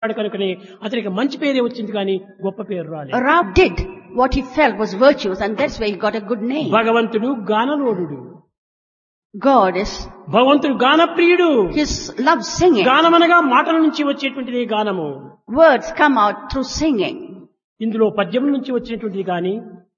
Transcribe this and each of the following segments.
కనుకనే అతనికి మంచి పేరే వచ్చింది కానీ గొప్ప పేరు రాలేదు. Rab did what he felt was virtuous, and that's why he got a good name. భగవంతుడు గానలోడుడు. God is, భగవంతుడు గానప్రియుడు. he loves singing. గానమనగా మాటల నుంచి వచ్చేటువంటిది గానము. Words come out through singing. ఇందులో పద్యం నుంచి వచ్చినటువంటిది కానీ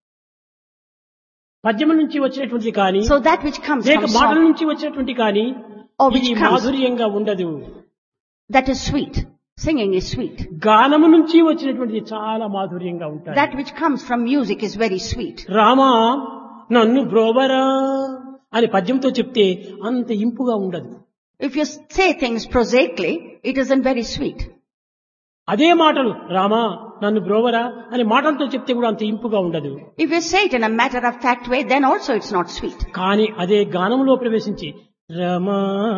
పద్యం నుంచి వచ్చినటువంటిది కానీ So that which comes లేక from మాటల song, నుంచి వచ్చినటువంటి కానీ or which ఇది comes, మాధుర్యంగా ఉండదు. that is sweet. Singing is sweet. గానము నుంచి వచ్చినటువంటిది చాలా మాధుర్యంగా ఉంటాయి. That which comes from music is very sweet. Rama నన్ను బ్రోవరా అని పద్యంతో చెప్తే అంత ఇంపుగా ఉండదు. If you say things prosaically, it isn't very sweet. అదే మాటలు రామా నన్ను బ్రోవరా అని మాటలతో చెప్తే కూడా అంత ఇంపుగా ఉండదు. If you say it in a matter-of-fact way, then also it's not sweet. కానీ అదే గానంలో ప్రవేశించి రామా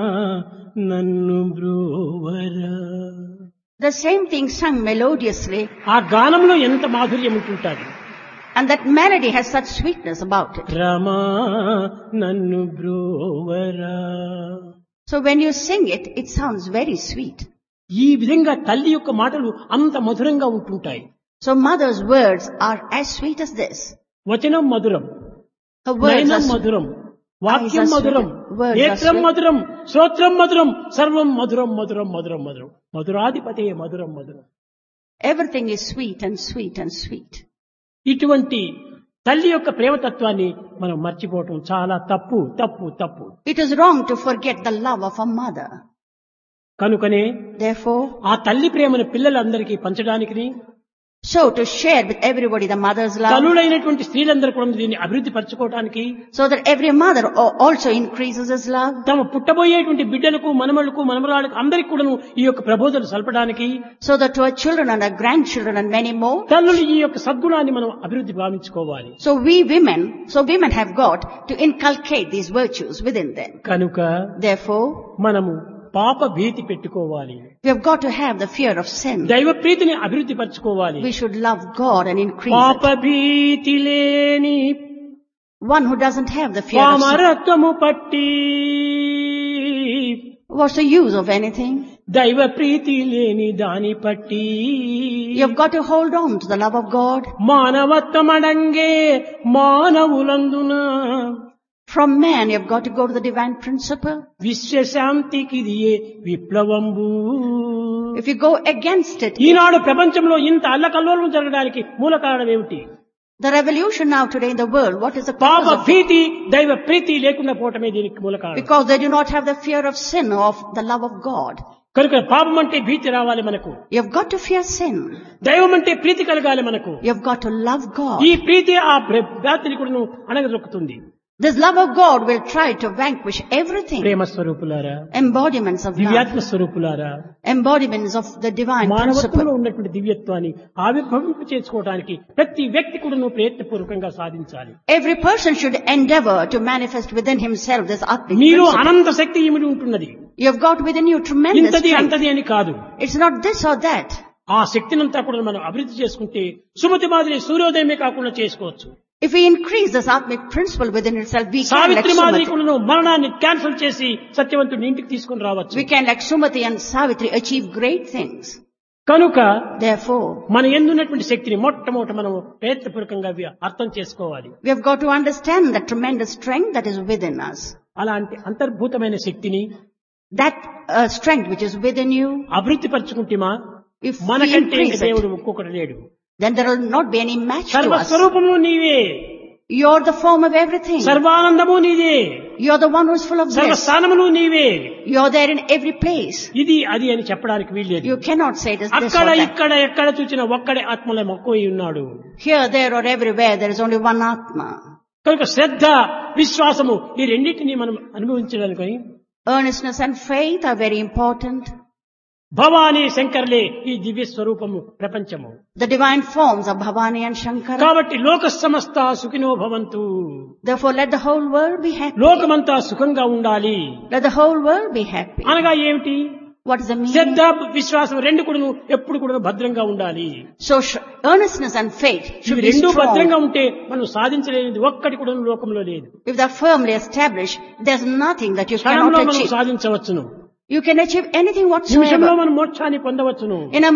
నన్ను బ్రోవరా The same thing sung melodiously, ఆ గానంలో ఎంత మాధుర్యం ఉంటుంటుంది. and that melody has such sweetness about it. Rama నన్ను బ్రోవరా. So when you sing it, it sounds very sweet. ఈ విధంగా తల్లి యొక్క మాటలు అంత మధురంగా ఉంటుంటాయి. So mother's words are as sweet as this. వచనం మధురం, Her words నయనం are మధురం, Eyes వాక్యం are మధురం, sweet. Words are నేత్రం sweet. మధురం, శ్రోత్రం మధురం, సర్వం మధురం మధురం మధురం మధురం, మధురాధిపతే మధురం మధురం. Everything is sweet and sweet and sweet. ఇటువంటి తల్లి యొక్క ప్రేమతత్వాన్ని మనం మర్చిపోవటం చాలా తప్పు తప్పు తప్పు. It is wrong to forget the love of a mother. కనుకనే Therefore, ఆ తల్లి ప్రేమను పిల్లలందరికీ పంచడానికి so to share with everybody the mother's love, తల్లులైనటువంటి స్త్రీలందరూ కూడా దీన్ని అభివృద్ధి పరచుకోవడానికి so that every mother also increases his love, తమ పుట్టబోయేటువంటి బిడ్డలకు మనమలకు మనమరాలకు అందరికీ కూడా ఈ యొక్క ప్రబోధనలు సల్పడానికి so that to our children and our grandchildren and many more, తల్లులు ఈ యొక్క సద్గుణాన్ని మనం అభివృద్ధి భావించుకోవాలి. so women have got to inculcate these virtues within them. కనుక Therefore, మనము పాప భీతి పెట్టుకోవాలి. we have got to have the fear of sin. దైవ ప్రీతిని అభివృద్ధి పరచుకోవాలి. We should love God and increase పాప it. భీతి లేని One who doesn't have the fear of sin, పామరత్వము పట్టి what's the use of anything? దైవ ప్రీతి లేని దాని పట్టి You have got to hold on to the love of God. మానవత్వమడంగే మానవులందున From man, you have got to go to the divine principle. విశ్వశాంతికి విప్లవంబు. If you go against it, ఈనాడు ప్రపంచంలో ఇంత అల్లకల్లోలం జరగడానికి మూల కారణం ఏమిటి? the revolution now today in the world, what is the పాప cause of it? భీతి దైవ ప్రీతి లేకుండా పోవటమే దీనికి మూల కారణం. Because they do not have the fear of sin or of the love of God. కనుక పాపం అంటే భీతి రావాలి మనకు. You have got to fear sin. దైవం అంటే ప్రీతి కలగాలి మనకు. You have got to love God. ఈ ప్రీతి ఆ భ్రాతిని కూడా అణగదొక్కుతుంది. This love of God will try to vanquish everything. ప్రేమ స్వరూపులారా, Embodiments of love. దివ్యాత్మ స్వరూపులారా, Embodiments of the divine మానవత్వంలో principle. ఉన్నటువంటి దివ్యత్వాన్ని ఆవిర్భవింప చేసుకోవడానికి ప్రతి వ్యక్తి కూడా ప్రయత్నపూర్వకంగా సాధించాలి. Every person should endeavor to manifest within himself this Atmic మీరు principle. అనంత శక్తి ఇమిడి ఉంటున్నది. You have got within you tremendous ఇంతది strength. అంతది అని కాదు. It's not this or that. ఆ శక్తినంతా కూడా మనం అభివృద్ధి చేసుకుంటే సుమతి మాదిరి సూర్యోదయమే కాకుండా చేసుకోవచ్చు. If we increase this Atmic principle within itself, we can like Savitri మాదిరి Sumati. కూడా మరణాన్ని క్యాన్సిల్ చేసి సత్యవంతుడిని ఇంటికి తీసుకొని రావచ్చు. We can like Sumati and Savitri achieve great things. కనుక Therefore, మన ఎందున్నటువంటి శక్తిని మొట్టమొదట మనం ప్రయత్నపూర్వకంగా అర్థం చేసుకోవాలి. we have got to understand the tremendous strength that is within us. అలాంటి అంతర్భూతమైన శక్తిని That strength which is within you, అభివృద్ధి పరచుకుంటేమా if we మనకంటే increase it, దేవుడు ఒక్కొక్కడు లేడు. then there will not be any match to us. సర్వస్వరూపము నీవే, You're the form of everything. సర్వానందము నీదే, You're the one who's full of bliss. సర్వస్థానములు నీవే. You're there in every place. ఇది అది అని చెప్పడానికి వీల్లేదు. You cannot say this or అక్కడ that. ఇక్కడ ఎక్కడ చూసినా ఒక్కడే ఆత్మలో మక్కువై ఉన్నాడు. Here, there or everywhere, there is only one Atma. కనుక శ్రద్ధ విశ్వాసము ఈ రెండింటినీ మనం అనుభవించడానికి Earnestness and faith are very important. Bhavani శంకర్లే ఈ దివ్య స్వరూపము ప్రపంచము. The divine forms of Bhavani and Shankara. కాబట్టి లోక సమస్త సుఖినో భవంతు. Therefore, let the whole world be happy. లోకమంతా సుఖంగా ఉండాలి. Let the whole world be happy. అనగా ఏమిటి? What is the meaning? శ్రద్ధ విశ్వాసం రెండు కూడా ఎప్పుడు కూడా భద్రంగా ఉండాలి. So, earnestness and faith should ఇవి be రెండు భద్రంగా strong. ఉంటే మనం సాధించలేనిది ఒక్కటి కూడా లోకంలో లేదు. If they are firmly established, there's nothing that you క్షణంలో cannot మనం achieve. సాధించవచ్చును. You can achieve anything నిమిషంలో whatsoever. మనం మోక్షాన్ని పొందవచ్చును. In a